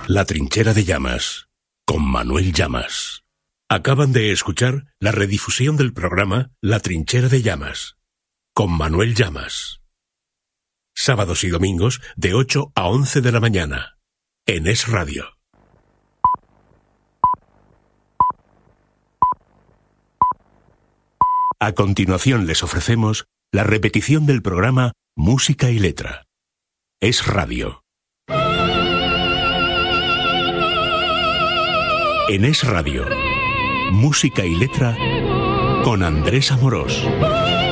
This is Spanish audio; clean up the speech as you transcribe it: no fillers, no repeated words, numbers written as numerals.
La Trinchera de Llamas, con Manuel Llamas. Acaban de escuchar la redifusión del programa La Trinchera de Llamas, con Manuel Llamas. Sábados y domingos de 8 a 11 de la mañana, en Es Radio. A continuación les ofrecemos la repetición del programa Música y Letra. Es Radio. En Es Radio, Música y Letra con Andrés Amorós.